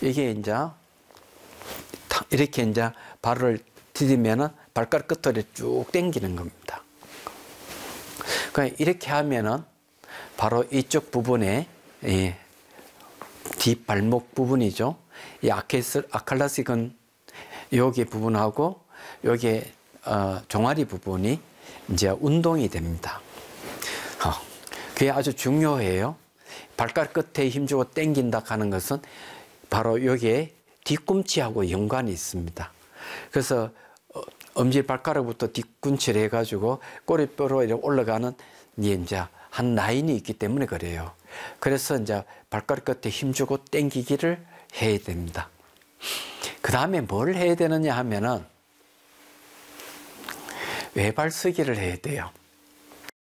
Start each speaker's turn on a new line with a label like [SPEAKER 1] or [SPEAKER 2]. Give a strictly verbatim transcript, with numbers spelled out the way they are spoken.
[SPEAKER 1] 이게 이제 이렇게 이제 발을 디디면은 발가락 끝으로 쭉 당기는 겁니다. 그러니까 이렇게 하면은 바로 이쪽 부분에 이 뒷발목 부분이죠. 이 아킬레스, 아킬레스건 여기 부분하고 여기 어, 종아리 부분이 이제 운동이 됩니다. 어, 그게 아주 중요해요. 발가락 끝에 힘주고 당긴다 하는 것은 바로 여기에 뒤꿈치하고 연관이 있습니다. 그래서 엄지발가락부터 뒤꿈치를 해가지고 꼬리뼈로 이렇게 올라가는 이제 한 라인이 있기 때문에 그래요. 그래서 이제 발가락 끝에 힘주고 당기기를 해야 됩니다. 그 다음에 뭘 해야 되느냐 하면은 외발 서기를 해야 돼요.